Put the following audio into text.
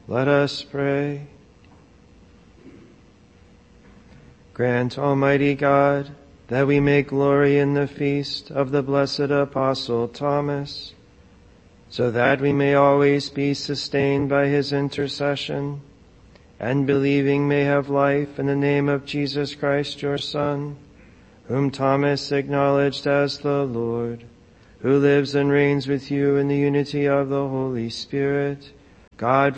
Let us pray. Grant, Almighty God, that we may glory in the feast of the blessed Apostle Thomas, so that we may always be sustained by his intercession, and believing may have life in the name of Jesus Christ, your Son, whom Thomas acknowledged as the Lord, who lives and reigns with you in the unity of the Holy Spirit, God